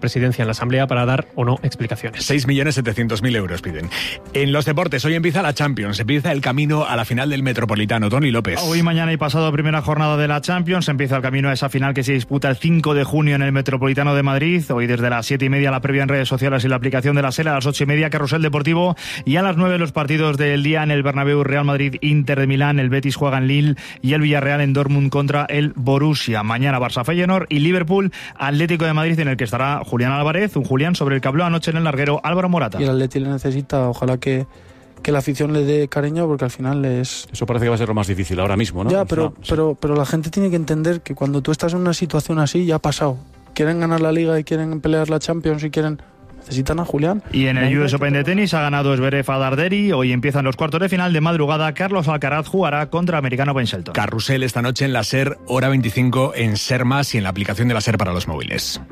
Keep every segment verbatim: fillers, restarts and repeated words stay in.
presidencia en la Asamblea para dar o no explicaciones. seis millones setecientos mil euros piden. En los deportes, hoy empieza la Champions, empieza el camino a la final del Metropolitano. Tony López. Hoy, mañana y pasado, primera jornada de la Champions, empieza el camino a esa final que se disputa el cinco de junio en el Metropolitano de Madrid. Hoy desde las siete y media la previa en redes sociales y la aplicación de la SER, a las ocho y media Carrusel Deportivo y a las nueve los partidos del día en el Bernabéu, Real Madrid, Inter de Milán, el Betis juega en Lille y el Villarreal en Dortmund contra el Borussia. Mañana Barça Feyenoord y Liverpool Atlético de Madrid, en el que estará Julián Álvarez, un Julián sobre el que habló anoche en el larguero Álvaro Morata. Y el Atleti le necesita, ojalá que, que la afición le dé cariño, porque al final es... Eso parece que va a ser lo más difícil ahora mismo, ¿no? Ya, pero, no, pero, pero la gente tiene que entender que cuando tú estás en una situación así, ya ha pasado. Quieren ganar la Liga y quieren pelear la Champions y quieren... Necesitan a Julián. Y en el U S Open de tenis ha ganado Zverev a Darderi. Hoy empiezan los cuartos de final. De madrugada, Carlos Alcaraz jugará contra americano Ben Shelton. Carrusel esta noche en la SER, hora veinticinco en SER Más y en la aplicación de la SER para los móviles.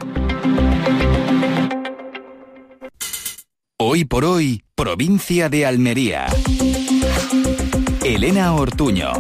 Hoy por hoy, provincia de Almería. Elena Ortuño.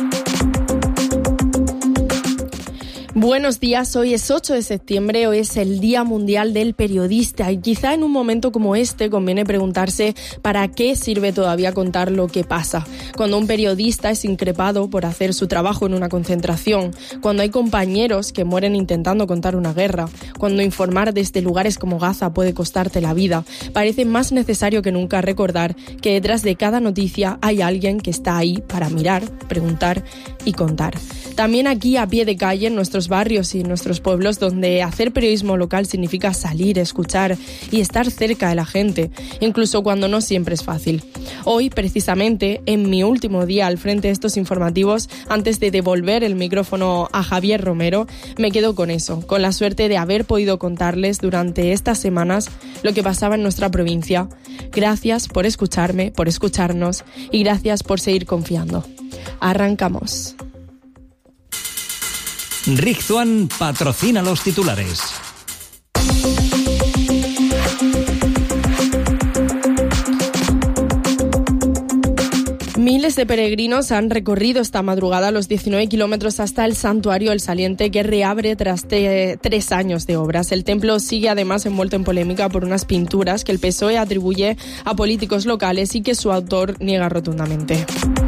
Buenos días, hoy es ocho de septiembre, hoy es el Día Mundial del Periodista y quizá en un momento como este conviene preguntarse para qué sirve todavía contar lo que pasa. Cuando un periodista es increpado por hacer su trabajo en una concentración, cuando hay compañeros que mueren intentando contar una guerra, cuando informar desde lugares como Gaza puede costarte la vida, parece más necesario que nunca recordar que detrás de cada noticia hay alguien que está ahí para mirar, preguntar y contar. También aquí a pie de calle en nuestros barrios y en nuestros pueblos, donde hacer periodismo local significa salir, escuchar y estar cerca de la gente, incluso cuando no siempre es fácil. Hoy, precisamente, en mi último día al frente de estos informativos, antes de devolver el micrófono a Javier Romero, me quedo con eso, con la suerte de haber podido contarles durante estas semanas lo que pasaba en nuestra provincia. Gracias por escucharme, por escucharnos y gracias por seguir confiando. Arrancamos. Rizzuan patrocina los titulares. Miles de peregrinos han recorrido esta madrugada los diecinueve kilómetros hasta el Santuario El Saliente, que reabre tras te- tres años de obras. El templo sigue además envuelto en polémica por unas pinturas que el P S O E atribuye a políticos locales y que su autor niega rotundamente.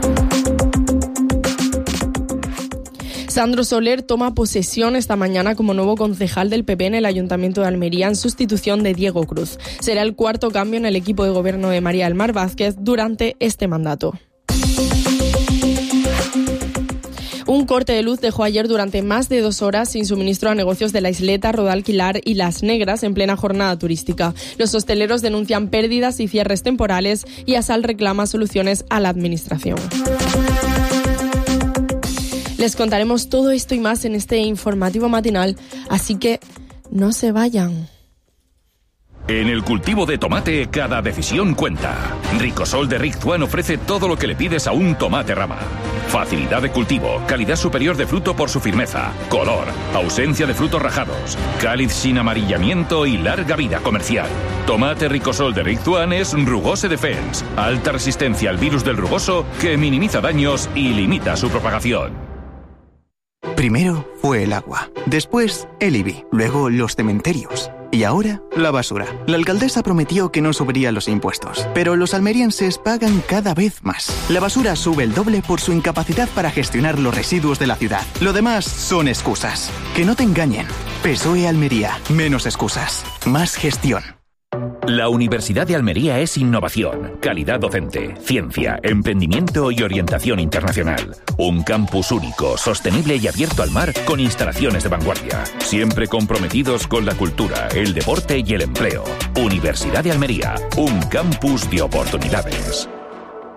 Sandro Soler toma posesión esta mañana como nuevo concejal del P P en el Ayuntamiento de Almería en sustitución de Diego Cruz. Será el cuarto cambio en el equipo de gobierno de María del Mar Vázquez durante este mandato. Un corte de luz dejó ayer durante más de dos horas sin suministro a negocios de La Isleta, Rodalquilar y Las Negras en plena jornada turística. Los hosteleros denuncian pérdidas y cierres temporales y Asal reclama soluciones a la administración. Les contaremos todo esto y más en este informativo matinal, así que no se vayan. En el cultivo de tomate, cada decisión cuenta. Ricosol de Rizzuan ofrece todo lo que le pides a un tomate rama. Facilidad de cultivo, calidad superior de fruto por su firmeza, color, ausencia de frutos rajados, cáliz sin amarillamiento y larga vida comercial. Tomate Ricosol de Rizzuan es Rugose Defense, alta resistencia al virus del rugoso que minimiza daños y limita su propagación. Primero fue el agua, después el I B I, luego los cementerios y ahora la basura. La alcaldesa prometió que no subiría los impuestos, pero los almerienses pagan cada vez más. La basura sube el doble por su incapacidad para gestionar los residuos de la ciudad. Lo demás son excusas. Que no te engañen. P S O E Almería, menos excusas, más gestión. La Universidad de Almería es innovación, calidad docente, ciencia, emprendimiento y orientación internacional. Un campus único, sostenible y abierto al mar con instalaciones de vanguardia. Siempre comprometidos con la cultura, el deporte y el empleo. Universidad de Almería, un campus de oportunidades.